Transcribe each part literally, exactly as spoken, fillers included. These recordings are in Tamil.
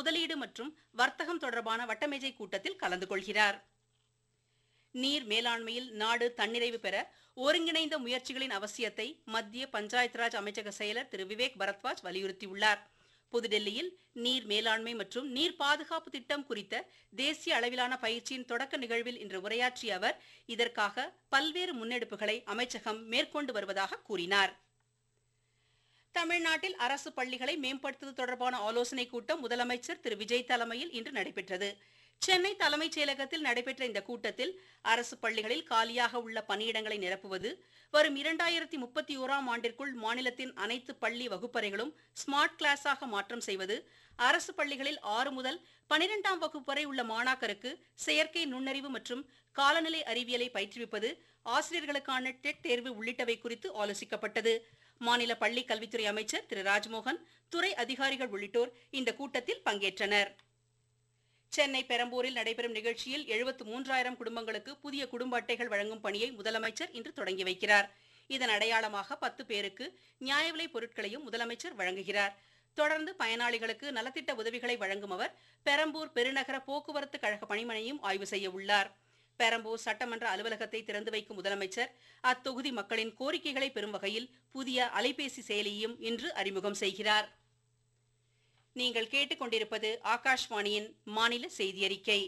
முதலீடு மற்றும் வர்த்தகம் தொடர்பான வட்டமேஜை கூட்டத்தில் கலந்து கொள்கிறார். நீர் மேலாண்மையில் நாடு தன்னிறைவு பெற ஒருங்கிணைந்த முயற்சிகளின் அவசியத்தை மத்திய பஞ்சாயத் ராஜ் அமைச்சக செயலர் திரு விவேக் பரத்வாஜ் வலியுறுத்தியுள்ளார். புதுடெல்லியில் நீர் மேலாண்மை மற்றும் நீர் பாதுகாப்பு திட்டம் குறித்த தேசிய அளவிலான பயிற்சியின் தொடக்க நிகழ்வில் இன்று உரையாற்றிய அவர் இதற்காக பல்வேறு முன்னெடுப்புகளை அமைச்சகம் மேற்கொண்டு வருவதாக கூறினார். தமிழ்நாட்டில் அரசு பள்ளிகளை மேம்படுத்துவது தொடர்பான ஆலோசனைக் கூட்டம் முதலமைச்சர் திரு விஜய் தலைமையில் இன்று நடைபெற்றது. சென்னை தலைமைச் செயலகத்தில் நடைபெற்ற இந்த கூட்டத்தில் அரசு பள்ளிகளில் காலியாக உள்ள பணியிடங்களை நிரப்புவது, வரும் இரண்டாயிரத்தி முப்பத்தி ஓராம் ஆண்டிற்குள் மாநிலத்தின் அனைத்து பள்ளி வகுப்பறைகளும் ஸ்மார்ட் கிளாஸாக மாற்றம் செய்வது, அரசு பள்ளிகளில் ஆறு முதல் பனிரெண்டாம் வகுப்பு வரை உள்ள மாணாக்கருக்கு செயற்கை நுண்ணறிவு மற்றும் காலநிலை அறிவியலை பயிற்றுவிப்பது, ஆசிரியர்களுக்கான டெட் தேர்வு உள்ளிட்டவை குறித்து ஆலோசிக்கப்பட்டது. மாநில பள்ளிக் கல்வித்துறை அமைச்சர் திரு ராஜ்மோகன், துறை அதிகாரிகள் உள்ளிட்டோர் இந்த கூட்டத்தில் பங்கேற்றனர். சென்னை பெரம்பூரில் நடைபெறும் நிகழ்ச்சியில் எழுபத்து மூன்றாயிரம் குடும்பங்களுக்கு புதிய குடும்ப அட்டைகள் வழங்கும் பணியை முதலமைச்சர் இன்று தொடங்கி வைக்கிறார். இதன் அடையாளமாக பத்து பேருக்கு நியாய விலைப் பொருட்களையும் முதலமைச்சர் வழங்குகிறார். தொடர்ந்து பயனாளிகளுக்கு நலத்திட்ட உதவிகளை வழங்கும் அவர் பெரம்பூர் பெருநகர போக்குவரத்து கழக பணிமனையும் ஆய்வு செய்ய உள்ளார். பெரம்பூர் சட்டமன்ற அலுவலகத்தை திறந்து வைக்கும் முதலமைச்சர் அத்தொகுதி மக்களின் கோரிக்கைகளை பெறும் வகையில் புதிய அலைபேசி செயலியையும் இன்று அறிமுகம் செய்கிறார். நீங்கள் கேட்டுக்கொண்டிருப்பது ஆகாஷ்வாணியின் மாநில செய்தி அறிக்கை.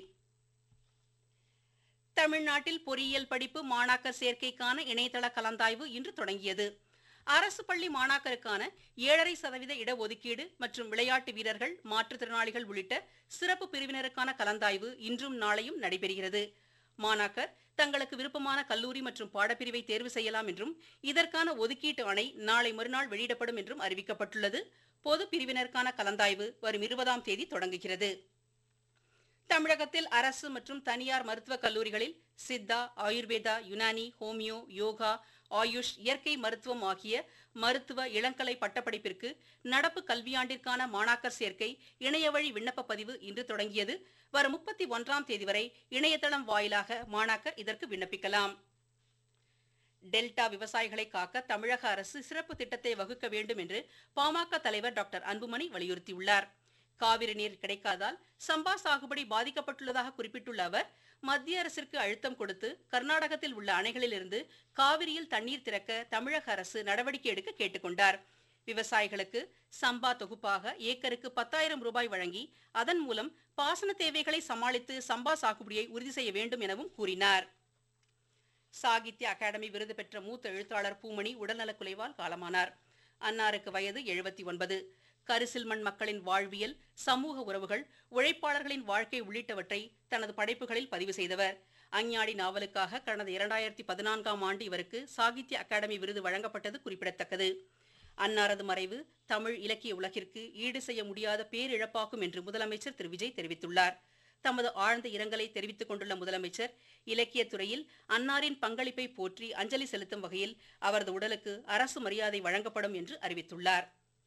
தமிழ்நாட்டில் பொறியியல் படிப்பு மாணாக்கர் சேர்க்கைக்கான இணையதள கலந்தாய்வு இன்று தொடங்கியது. அரசு பள்ளி மாணாக்கருக்கான ஏழரை சதவீத இடஒதுக்கீடு மற்றும் விளையாட்டு வீரர்கள், மாற்றுத்திறனாளிகள் உள்ளிட்ட சிறப்பு பிரிவினருக்கான கலந்தாய்வு இன்றும் நாளையும் நடைபெறுகிறது. மாணாக்கர் தங்களுக்கு விருப்பமான கல்லூரி மற்றும் பாடப்பிரிவை தேர்வு செய்யலாம் என்றும் இதற்கான ஒதுக்கீட்டு ஆணை நாளை மறுநாள் வெளியிடப்படும் என்றும் அறிவிக்கப்பட்டுள்ளது. பொது பிரிவினருக்கான கலந்தாய்வு வரும் இருபதாம் தேதி தொடங்குகிறது. தமிழகத்தில் அரசு மற்றும் தனியார் மருத்துவக் கல்லூரிகளில் சித்தா, ஆயுர்வேதா, யுனானி, ஹோமியோ, யோகா, ஆயுஷ், இயற்கை மருத்துவம் ஆகிய மருத்துவ இளங்கலை பட்டப்படிப்பிற்கு நடப்பு கல்வியாண்டிற்கான மாணாக்கர் சேர்க்கை இணையவழி விண்ணப்ப பதிவு இன்று தொடங்கியது. வரும் முப்பத்தி ஒன்றாம் தேதி வரை இணையதளம் வாயிலாக மாணாக்கர் இதற்கு விண்ணப்பிக்கலாம். டெல்டா விவசாயிகளை காக்க தமிழக அரசு சிறப்பு திட்டத்தை வகுக்க வேண்டும் என்று பாமக தலைவர் டாக்டர் அன்புமணி வலியுறுத்தியுள்ளார். காவிரி நீர் கிடைக்காதால் சம்பா சாகுபடி பாதிக்கப்பட்டுள்ளதாக குறிப்பிட்டுள்ள அவர், மத்திய அரசிற்கு அழுத்தம் கொடுத்து கர்நாடகத்தில் உள்ள அணைகளிலிருந்து காவிரியில் தண்ணீர் திறக்க தமிழக அரசு நடவடிக்கை எடுக்க கேட்டுக்கொண்டார். விவசாயிகளுக்கு சம்பா தொகுப்பாக ஏக்கருக்கு பத்தாயிரம் ரூபாய் வழங்கி அதன் மூலம் பாசன தேவைகளை சமாளித்து சம்பா சாகுபடியை உறுதி செய்ய வேண்டும் எனவும் கூறினார். சாகித்ய அகாடமி விருது பெற்ற மூத்த எழுத்தாளர் பூமணி உடல்நலக்குலைவால் காலமானார். அன்னாருக்கு வயது எழுபத்தி ஒன்பது. கரிசில்மண் மக்களின் வாழ்வியல், சமூக உறவுகள், உழைப்பாளர்களின் வாழ்க்கை உள்ளிட்டவற்றை தனது படைப்புகளில் பதிவு செய்தவர். அஞ்ஞாடி நாவலுக்காக கடந்த இரண்டாயிரத்தி பதினான்காம் ஆண்டு இவருக்கு சாகித்ய அகாடமி விருது வழங்கப்பட்டது குறிப்பிடத்தக்கது. அன்னாரது மறைவு தமிழ் இலக்கிய உலகிற்கு ஈடு செய்ய முடியாத பேரிழப்பாகும் என்று முதலமைச்சர் திரு விஜய் தெரிவித்துள்ளார். தமது ஆழ்ந்த இரங்கலை தெரிவித்துக் கொண்டுள்ள முதலமைச்சர், இலக்கியத் துறையில் அன்னாரின் பங்களிப்பை போற்றி அஞ்சலி செலுத்தும் வகையில் அவரது உடலுக்கு அரசு மரியாதை வழங்கப்படும் என்று அறிவித்துள்ளார்.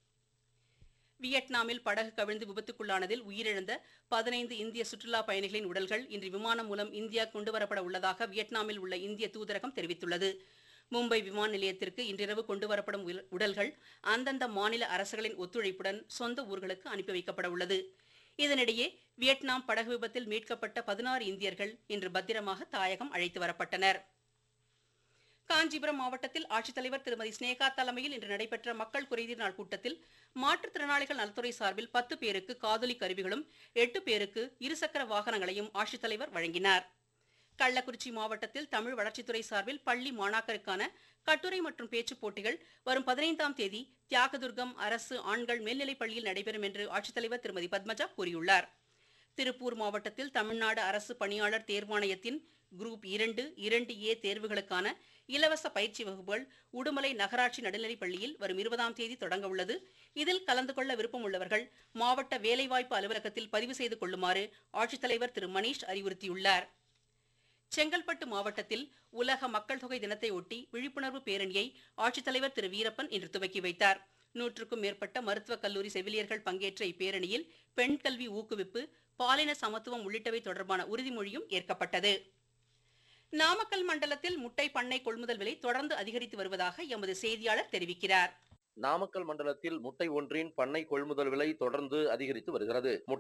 வியட்நாமில் படகு கவிழ்ந்து விபத்துக்குள்ளானதில் உயிரிழந்த பதினைந்து இந்திய சுற்றுலா பயணிகளின் உடல்கள் இன்று விமானம் மூலம் இந்தியா கொண்டுவரப்பட உள்ளதாக வியட்நாமில் உள்ள இந்திய தூதரகம் தெரிவித்துள்ளது. மும்பை விமான நிலையத்திற்கு இன்றிரவு கொண்டுவரப்படும் உடல்கள் அந்தந்த மாநில அரசுகளின் ஒத்துழைப்புடன் சொந்த ஊர்களுக்கு அனுப்பி வைக்கப்பட உள்ளது. இதனிடையே வியட்நாம் படகு விபத்தில் மீட்கப்பட்ட பதினாறு இந்தியர்கள் இன்று பத்திரமாக தாயகம் அழைத்து வரப்பட்டனர். காஞ்சிபுரம் மாவட்டத்தில் ஆட்சித்தலைவர் திருமதி ஸ்னேகா தலைமையில் இன்று நடைபெற்ற மக்கள் குறைதீர் நாள் கூட்டத்தில் மாற்றுத்திறனாளிகள் நலத்துறை சார்பில் பத்து பேருக்கு காதொலி கருவிகளும் எட்டு பேருக்கு இருசக்கர வாகனங்களையும் ஆட்சித்தலைவர் வழங்கினார். கள்ளக்குறிச்சி மாவட்டத்தில் தமிழ் வளர்ச்சித்துறை சார்பில் பள்ளி மாணாக்கருக்கான கட்டுரை மற்றும் பேச்சுப் போட்டிகள் வரும் பதினைந்தாம் தேதி தியாகதுர்கம் அரசு ஆண்கள் மேல்நிலைப் பள்ளியில் நடைபெறும் என்று ஆட்சித்தலைவர் திருமதி பத்மஜா கூறியுள்ளார். திருப்பூர் மாவட்டத்தில் தமிழ்நாடு அரசு பணியாளர் தேர்வாணையத்தின் குரூப் இரண்டு இரண்டு ஏ தேர்வுகளுக்கான இலவச பயிற்சி வகுப்புகள் உடுமலை நகராட்சி நடுநிலைப் பள்ளியில் வரும் இருபதாம் தேதி தொடங்க உள்ளது. இதில் கலந்து கொள்ள விருப்பம் உள்ளவர்கள் மாவட்ட வேலைவாய்ப்பு அலுவலகத்தில் பதிவு செய்து கொள்ளுமாறு ஆட்சித்தலைவர் திரு மணீஷ் அறிவுறுத்தியுள்ளார். செங்கல்பட்டு மாவட்டத்தில் உலக மக்கள் தொகை தினத்தை ஒட்டி விழிப்புணர்வு பேரணியை ஆட்சித்தலைவர் திரு வீரப்பன் இன்று துவக்கி வைத்தார். நூற்றுக்கும் மேற்பட்ட மருத்துவக் கல்லூரி செவிலியர்கள் பங்கேற்ற இப்பேரணியில் பெண் கல்வி ஊக்குவிப்பு, பாலின சமத்துவம் உள்ளிட்டவை தொடர்பான உறுதிமொழியும் ஏற்கப்பட்டது. நாமக்கல் மண்டலத்தில் முட்டை பண்ணை கொள்முதல் விலை தொடர்ந்து அதிகரித்து வருவதாக எமது செய்தியாளர் தெரிவிக்கிறார். நாமக்கல் மண்டலத்தில் முட்டை ஒன்றின் பண்ணை கொள்முதல் விலை தொடர்ந்து அதிகரித்து வருகிறது.